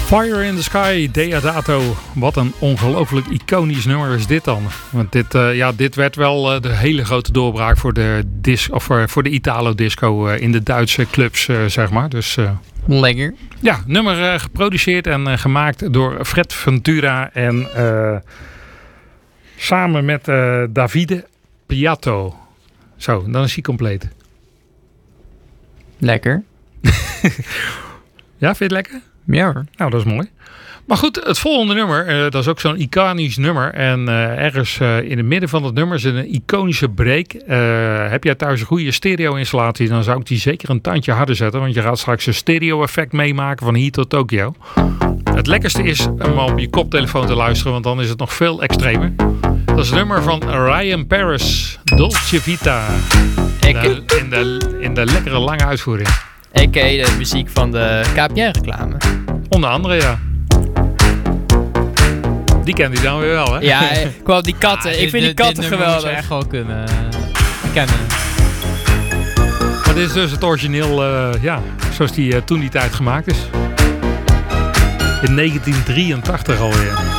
Fire in the Sky, Deodato. Wat een ongelooflijk iconisch nummer is dit dan. Want dit werd wel de hele grote doorbraak voor de Italo-disco in de Duitse clubs, zeg maar. Dus, lekker. Ja, nummer geproduceerd en gemaakt door Fred Ventura en samen met Davide Piatto. Zo, dan is hij compleet. Lekker. Ja, vind je het lekker? Ja hoor. Nou, dat is mooi. Maar goed, het volgende nummer, dat is ook zo'n iconisch nummer. En ergens in het midden van het nummer zit een iconische break. Heb jij thuis een goede stereo-installatie, dan zou ik die zeker een tandje harder zetten. Want je gaat straks een stereo-effect meemaken van hier tot Tokio. Het lekkerste is om op je koptelefoon te luisteren, want dan is het nog veel extremer. Dat is het nummer van Ryan Paris, Dolce Vita. In de lekkere lange uitvoering. A.k.a. de muziek van de KPN-reclame. Onder andere, ja. Die kent hij dan weer wel, hè? Ja, kwam die katten. Ik vind die katten geweldig. Dit echt wel kunnen kennen. Maar dit is dus het origineel, zoals die toen die tijd gemaakt is. In 1983 alweer.